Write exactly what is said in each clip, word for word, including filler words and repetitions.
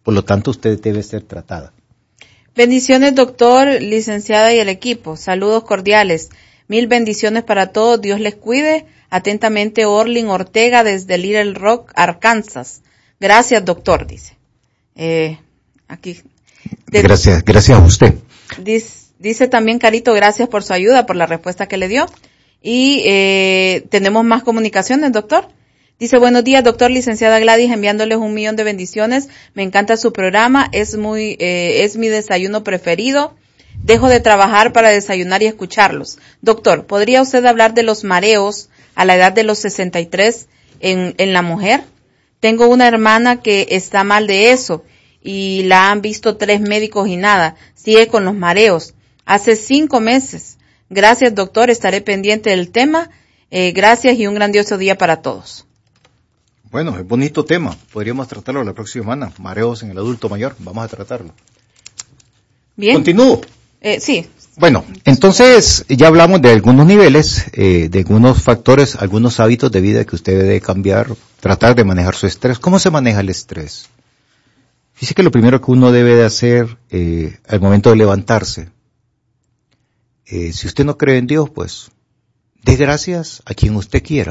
Por lo tanto, usted debe ser tratada. Bendiciones, doctor, licenciada y el equipo. Saludos cordiales. Mil bendiciones para todos. Dios les cuide. Atentamente, Orlin Ortega desde Little Rock, Arkansas. Gracias, doctor, dice. Eh, aquí. De, gracias, gracias a usted. Dice, dice también Carito, gracias por su ayuda, por la respuesta que le dio. Y eh, tenemos más comunicaciones, doctor. Dice, buenos días, doctor, licenciada Gladys, enviándoles un millón de bendiciones. Me encanta su programa, es muy, eh, es mi desayuno preferido. Dejo de trabajar para desayunar y escucharlos. Doctor, ¿podría usted hablar de los mareos a la edad de los sesenta y tres en, en la mujer? Tengo una hermana que está mal de eso y la han visto tres médicos y nada. Sigue con los mareos. Hace cinco meses. Gracias, doctor, estaré pendiente del tema. Eh, gracias y un grandioso día para todos. Bueno, es bonito tema. Podríamos tratarlo la próxima semana. Mareos en el adulto mayor. Vamos a tratarlo. Bien. Continúo. Eh, sí. Bueno, entonces ya hablamos de algunos niveles, eh, de algunos factores, algunos hábitos de vida que usted debe cambiar, tratar de manejar su estrés. ¿Cómo se maneja el estrés? Fíjese que lo primero que uno debe de hacer eh, al momento de levantarse, eh, si usted no cree en Dios, pues dé gracias a quien usted quiera.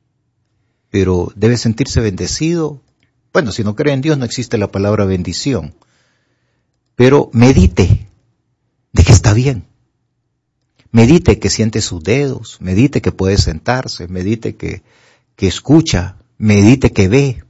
Pero debe sentirse bendecido. Bueno, si no cree en Dios no existe la palabra bendición. Pero medite de que está bien. Medite que siente sus dedos, medite que puede sentarse, medite que, que escucha, medite que ve.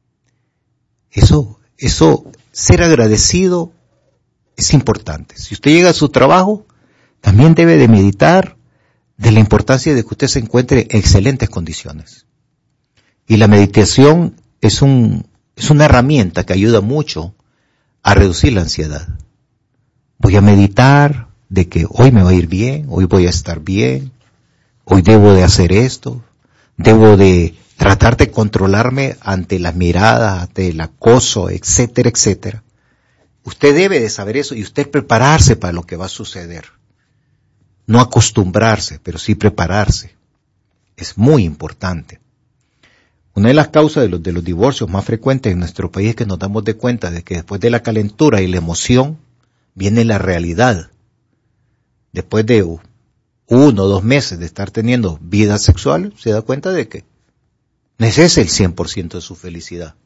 Eso, eso, ser agradecido es importante. Si usted llega a su trabajo, también debe de meditar de la importancia de que usted se encuentre en excelentes condiciones. Y la meditación es un, es una herramienta que ayuda mucho a reducir la ansiedad. Voy a meditar de que hoy me va a ir bien, hoy voy a estar bien, hoy debo de hacer esto, debo de tratar de controlarme ante las miradas, ante el acoso, etcétera, etcétera. Usted debe de saber eso y usted prepararse para lo que va a suceder. No acostumbrarse, pero sí prepararse. Es muy importante. Una de las causas de los, de los divorcios más frecuentes en nuestro país es que nos damos de cuenta de que después de la calentura y la emoción viene la realidad. Después de uno o dos meses de estar teniendo vida sexual, se da cuenta de que no es ese el cien por ciento de su felicidad.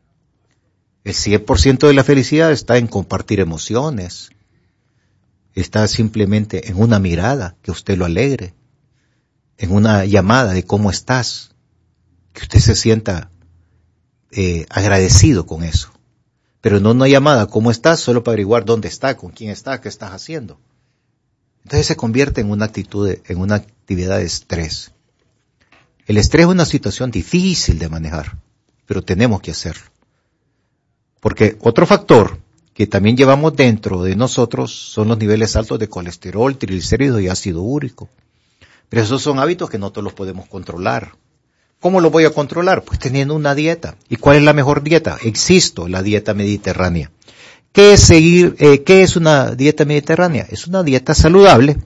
El cien por ciento de la felicidad está en compartir emociones, está simplemente en una mirada que usted lo alegre, en una llamada de cómo estás, que usted se sienta eh, agradecido con eso. Pero no una llamada, ¿cómo estás? Solo para averiguar dónde está, con quién está, qué estás haciendo. Entonces se convierte en una actitud, de, en una actividad de estrés. El estrés es una situación difícil de manejar, pero tenemos que hacerlo. Porque otro factor que también llevamos dentro de nosotros son los niveles altos de colesterol, triglicéridos y ácido úrico. Pero esos son hábitos que nosotros los podemos controlar. ¿Cómo lo voy a controlar? Pues teniendo una dieta. ¿Y cuál es la mejor dieta? Existo, la dieta mediterránea. ¿Qué es seguir, eh, qué es una dieta mediterránea? Es una dieta saludable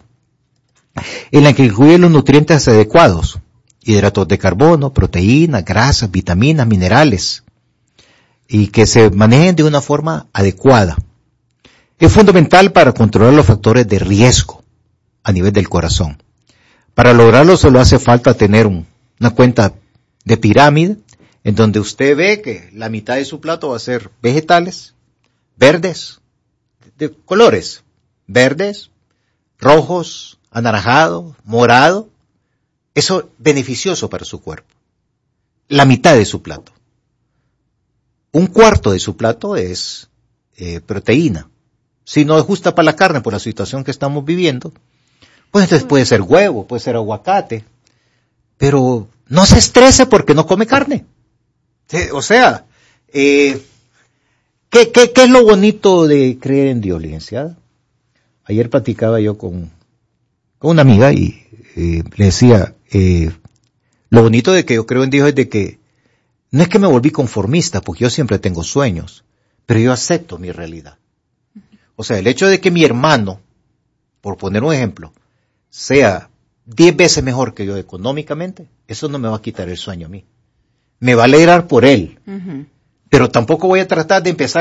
en la que incluye los nutrientes adecuados. Hidratos de carbono, proteínas, grasas, vitaminas, minerales. Y que se manejen de una forma adecuada. Es fundamental para controlar los factores de riesgo a nivel del corazón. Para lograrlo solo hace falta tener un, una cuenta de pirámide en donde usted ve que la mitad de su plato va a ser vegetales, verdes, de colores, verdes, rojos, anaranjado, morado. Eso es beneficioso para su cuerpo. La mitad de su plato. Un cuarto de su plato es eh, proteína. Si no es justa para la carne por la situación que estamos viviendo, pues entonces puede ser huevo, puede ser aguacate, pero no se estrese porque no come carne. O sea, eh, ¿qué, qué, ¿qué es lo bonito de creer en Dios, licenciada? Ayer platicaba yo con, con una amiga y eh, le decía, eh, lo bonito de que yo creo en Dios es de que no es que me volví conformista, porque yo siempre tengo sueños, pero yo acepto mi realidad. O sea, el hecho de que mi hermano, por poner un ejemplo, sea diez veces mejor que yo económicamente, eso no me va a quitar el sueño a mí. Me va a alegrar por él, uh-huh. Pero tampoco voy a tratar de empezar